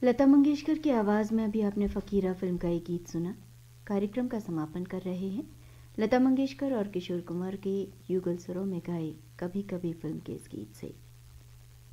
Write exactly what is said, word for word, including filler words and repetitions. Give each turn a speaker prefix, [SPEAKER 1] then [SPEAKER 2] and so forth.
[SPEAKER 1] लता मंगेशकर की आवाज़ में अभी आपने फ़कीरा फिल्म का एक गीत सुना। कार्यक्रम का समापन कर रहे हैं लता मंगेशकर और किशोर कुमार के युगल स्वरों में गाए कभी कभी फिल्म के इस गीत से।